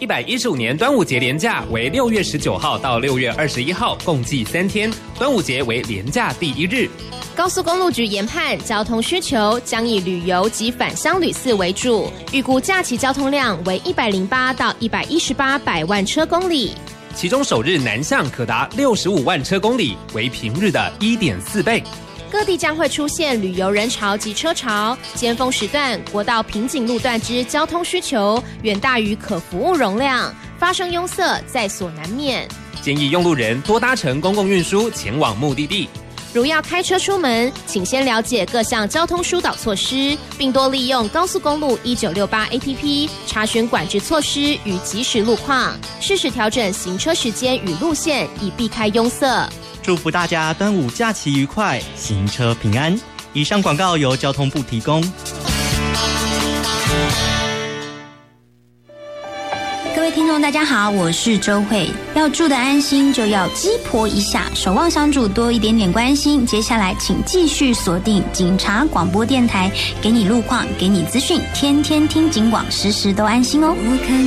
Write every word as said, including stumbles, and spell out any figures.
一百一十五年端午节连假为六月十九号到六月二十一号，共计三天。端午节为连假第一日。 高速公路局研判，交通需求将以旅游及返乡旅次为主，预估假期交通量为一百零八到一百一十八百万车公里， 其中首日南向可达六十五万车公里，为平日的 一点四倍。 各地将会出现旅游人潮及车潮，尖峰时段国道瓶颈路段之交通需求远大于可服务容量，发生拥塞在所难免。 建议用路人多搭乘公共运输前往目的地。 如要开车出门，请先了解各项交通疏导措施，并多利用高速公路一九六八 A P P 查询管制措施与即时路况，适时调整行车时间与路线，以避开拥塞。 祝福大家端午假期愉快，行车平安。以上广告由交通部提供。 各位听众大家好，我是周慧。要住得安心，就要鸡婆一下，守望相助多一点点关心。接下来请继续锁定警察广播电台，给你路况，给你资讯，天天听警广，时时都安心哦。